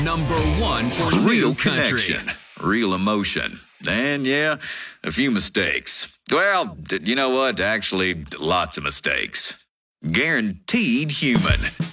Number one for Real new country. connection, real emotion, and yeah, a few mistakes. Well, you know what? Actually, lots of mistakes. Guaranteed human.